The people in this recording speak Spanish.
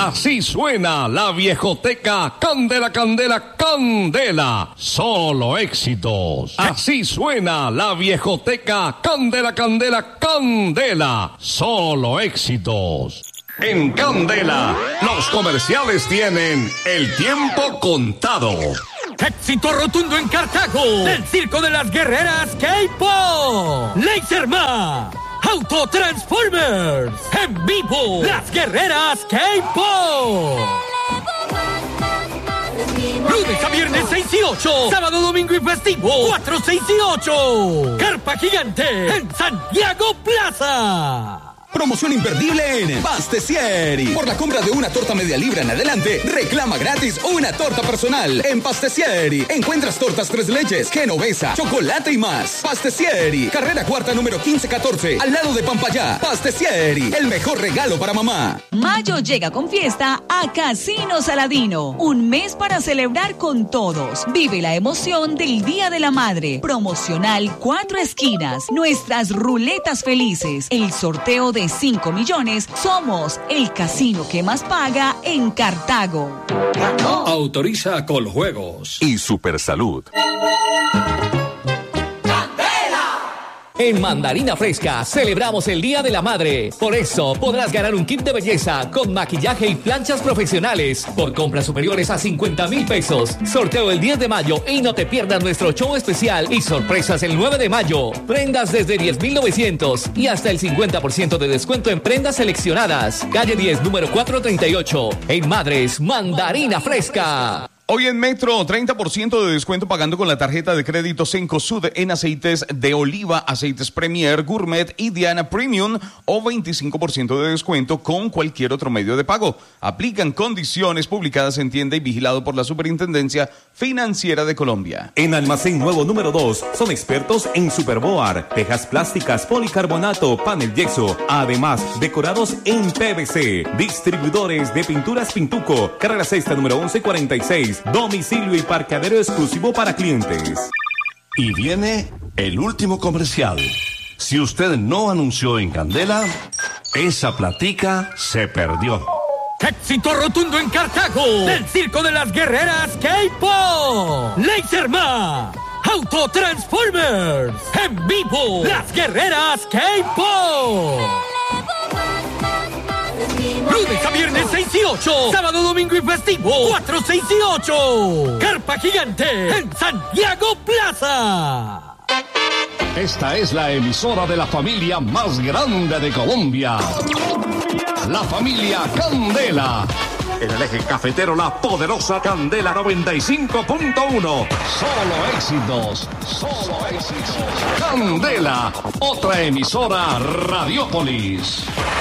Así suena la viejoteca Candela, Candela, Candela. Solo éxitos. Así suena la viejoteca Candela, Candela, Candela. Solo éxitos. En Candela, los comerciales tienen el tiempo contado. Éxito rotundo en Cartago del Circo de las Guerreras K-Pop. Laserman, Autotransformers, en vivo, las Guerreras K-Pop. Lunes a viernes 6 y 8, sábado, domingo y festivo 4, 6 y 8. Carpa Gigante en Santiago Plaza. Promoción imperdible en Pastesieri. Por la compra de una torta media libra en adelante, reclama gratis una torta personal. En Pastesieri encuentras tortas 3 leches, genovesa, chocolate y más. Pastesieri, carrera cuarta número 1514, al lado de Pampayá. Pastesieri, el mejor regalo para mamá. Mayo llega con fiesta a Casino Saladino. Un mes para celebrar con todos. Vive la emoción del Día de la Madre. Promocional 4 esquinas. Nuestras ruletas felices. El sorteo de 5 millones. Somos el casino que más paga en Cartago. Autoriza Coljuegos y Supersalud. En Mandarina Fresca celebramos el Día de la Madre. Por eso podrás ganar un kit de belleza con maquillaje y planchas profesionales por compras superiores a 50,000 pesos. Sorteo el 10 de mayo y no te pierdas nuestro show especial y sorpresas el 9 de mayo. Prendas desde 10,900 y hasta el 50% de descuento en prendas seleccionadas. Calle 10, número 438. En Madres, Mandarina Fresca. Hoy en Metro, 30% de descuento pagando con la tarjeta de crédito Cencosud en aceites de oliva, aceites Premier, Gourmet y Diana Premium o 25% de descuento con cualquier otro medio de pago. Aplican condiciones publicadas en tienda y vigilado por la Superintendencia Financiera de Colombia. En Almacén Nuevo número 2 son expertos en Superboard, tejas plásticas, policarbonato, panel yeso, además decorados en PVC. Distribuidores de pinturas Pintuco, carrera sexta número 1146. Domicilio y parqueadero exclusivo para clientes. Y viene el último comercial. Si usted no anunció en Candela, esa platica se perdió. Éxito rotundo en Cartago del Circo de las Guerreras K-Pop. Laserman, Autotransformers, en vivo, las Guerreras K-Pop. Lunes a viernes 6 y 8, sábado, domingo y festivo 4, 6 y 8. Carpa Gigante en Santiago Plaza. Esta es la emisora de la familia más grande de Colombia. La familia Candela. En el eje cafetero, la poderosa Candela 95.1. Solo éxitos, solo éxitos. Candela, otra emisora Radiopolis.